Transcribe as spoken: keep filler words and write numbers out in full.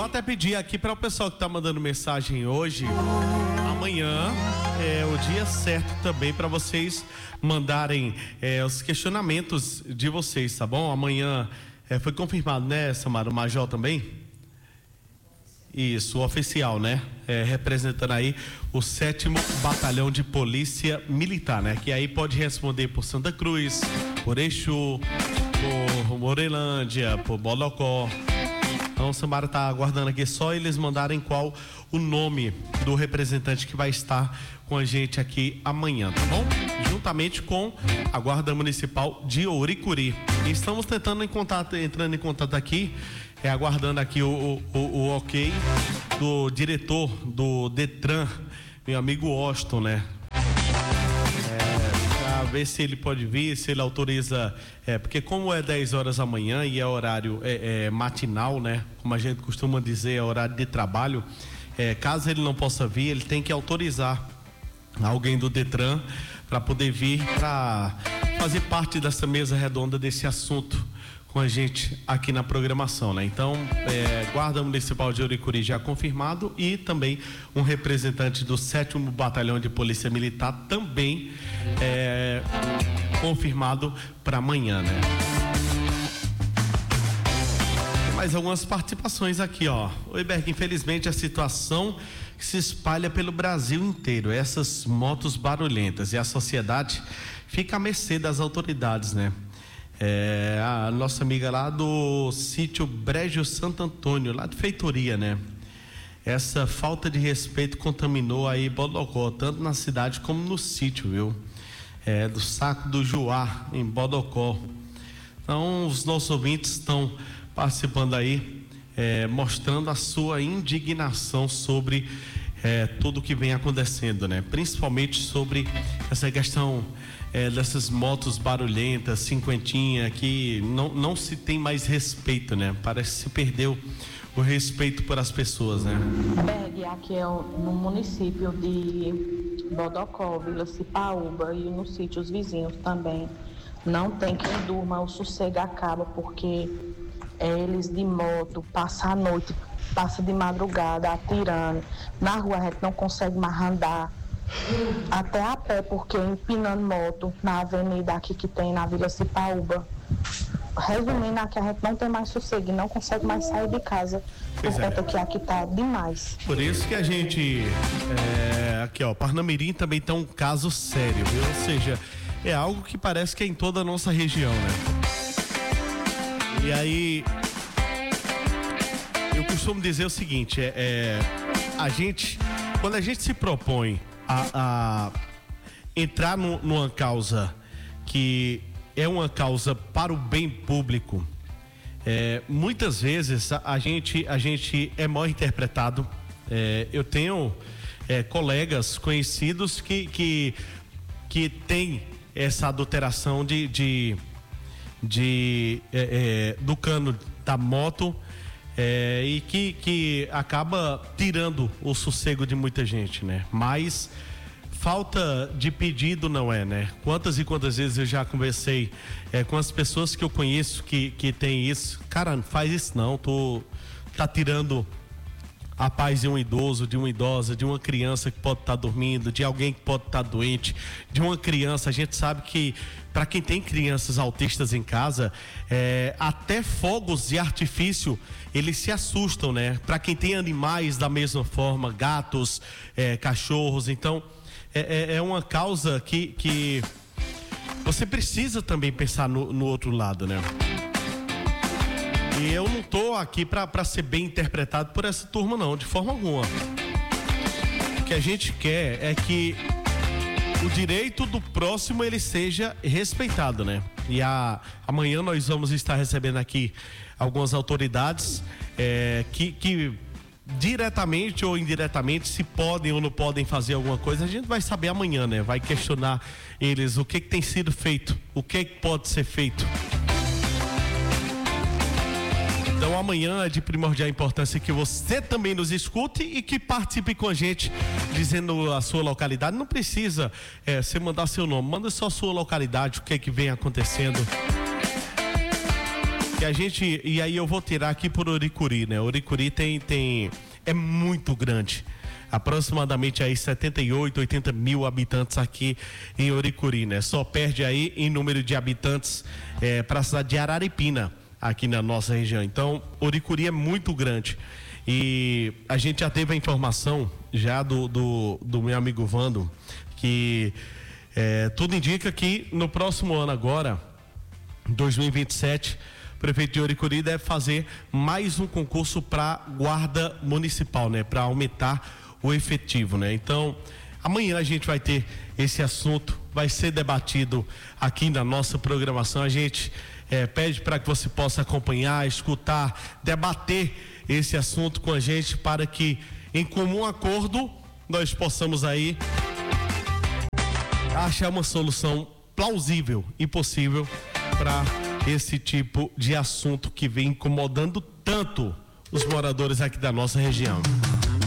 até pedi aqui para o pessoal que está mandando mensagem hoje, amanhã é o dia certo também para vocês mandarem é, os questionamentos de vocês, tá bom? Amanhã é, foi confirmado, né, Samara, o Major também? Isso, o oficial, né? É, representando aí o sétimo Batalhão de Polícia Militar, né? Que aí pode responder por Santa Cruz, por Exu, por Morelândia, por Bodocó. Então, o Samara está aguardando aqui só eles mandarem qual o nome do representante que vai estar com a gente aqui amanhã, tá bom? Juntamente com a Guarda Municipal de Ouricuri. E estamos tentando em contato, entrando em contato aqui, é, aguardando aqui o, o, o ok do diretor do Detran, meu amigo Austin, né? Ver se ele pode vir, se ele autoriza, é, porque como é dez horas da manhã e é horário é, é, matinal, né? Como a gente costuma dizer, é horário de trabalho, é, caso ele não possa vir, ele tem que autorizar alguém do Detran para poder vir para fazer parte dessa mesa redonda desse assunto com a gente aqui na programação, né? Então, é, Guarda Municipal de Ouricuri já confirmado e também um representante do sétimo Batalhão de Polícia Militar também é, confirmado para amanhã, né? Tem mais algumas participações aqui, ó. Oi, Berg, infelizmente a situação que se espalha pelo Brasil inteiro, essas motos barulhentas, e a sociedade fica à mercê das autoridades, né? É, a nossa amiga lá do sítio Brejo Santo Antônio, lá de Feitoria, né? Essa falta de respeito contaminou aí Bodocó, tanto na cidade como no sítio, viu? É, do Saco do Juá, em Bodocó. Então, os nossos ouvintes estão participando aí, é, mostrando a sua indignação sobre é, tudo o que vem acontecendo, né? Principalmente sobre essa questão É, dessas motos barulhentas, cinquentinha, que não, não se tem mais respeito, né? Parece que se perdeu o respeito por as pessoas, né? Berg, aqui é no município de Bodocó, Vila Cipaúba, e nos sítios vizinhos também. Não tem quem durma, o sossego acaba, porque eles de moto passam a noite, passam de madrugada atirando. Na rua a gente não consegue mais andar. Até a pé, porque empinando moto na avenida aqui que tem na Vila Cipaúba. Resumindo, aqui a gente não tem mais sossego, não consegue mais sair de casa, por Pois é. conta que aqui tá demais. Por isso que a gente, é, aqui ó, Parnamirim também tem um caso sério, viu? Ou seja, é algo que parece que é em toda a nossa região, né? E aí, eu costumo dizer o seguinte, é, é a gente, quando a gente se propõe A, a entrar no, numa causa que é uma causa para o bem público, é, muitas vezes a, a, gente, a gente é mal interpretado. É, eu tenho é, colegas conhecidos que, que, que têm essa adulteração de, de, de, é, é, do cano da moto. É, e que, que acaba tirando o sossego de muita gente, né? Mas falta de pedido não é, né? Quantas e quantas vezes eu já conversei é, com as pessoas que eu conheço que, que tem isso. Cara, não faz isso não, tu tá tirando a paz de um idoso, de uma idosa, de uma criança que pode estar dormindo, de alguém que pode estar doente, de uma criança. A gente sabe que para quem tem crianças autistas em casa, é, até fogos de artifício eles se assustam, né? Para quem tem animais da mesma forma, gatos, é, cachorros, então é, é, é uma causa que, que você precisa também pensar no, no outro lado, né? E eu não tô aqui para ser bem interpretado por essa turma não, de forma alguma. O que a gente quer é que o direito do próximo ele seja respeitado, né? E a, amanhã nós vamos estar recebendo aqui algumas autoridades é, que, que diretamente ou indiretamente, se podem ou não podem fazer alguma coisa, a gente vai saber amanhã, né? Vai questionar eles o que, que tem sido feito, o que, que pode ser feito. Então amanhã é de primordial importância que você também nos escute e que participe com a gente, dizendo a sua localidade. Não precisa é, você mandar seu nome, manda só a sua localidade, o que é que vem acontecendo. que a gente, e aí eu vou tirar aqui por Oricuri, né? Oricuri tem, tem, é muito grande. Aproximadamente aí setenta e oito, oitenta mil habitantes aqui em Oricuri, né? Só perde aí em número de habitantes é, para a cidade de Araripina, aqui na nossa região. Então, Oricuri é muito grande. E a gente já teve a informação já do, do, do meu amigo Vando, que é, tudo indica que no próximo ano agora, dois mil e vinte e sete, o prefeito de Oricuri deve fazer mais um concurso para guarda municipal, né? Para aumentar o efetivo, né? Então, amanhã a gente vai ter esse assunto, vai ser debatido aqui na nossa programação. A gente é, pede para que você possa acompanhar, escutar, debater esse assunto com a gente, para que em comum acordo nós possamos aí achar uma solução plausível e possível para esse tipo de assunto que vem incomodando tanto os moradores aqui da nossa região.